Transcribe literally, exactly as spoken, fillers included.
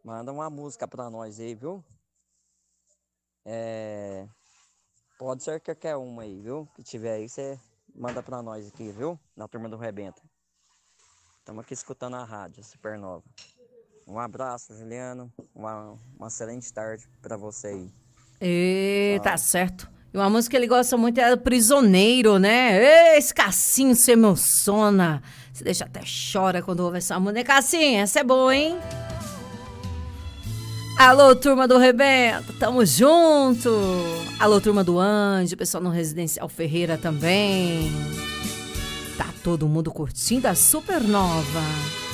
Manda uma música pra nós aí, viu? É, pode ser qualquer uma aí, viu? Que tiver aí, você manda pra nós aqui, viu? Na turma do Rebenta. Estamos aqui escutando a rádio Supernova. Um abraço, Juliano. Uma, uma excelente tarde pra você aí. E tá Tchau. certo. E uma música que ele gosta muito é Prisioneiro, né? Esse Cassinho se emociona. Você deixa até chora quando ouve essa música. Cassinho, essa é boa, hein? Alô, turma do Rebento, tamo junto. Alô, turma do Anjo, pessoal no Residencial Ferreira também. Tá todo mundo curtindo a Supernova.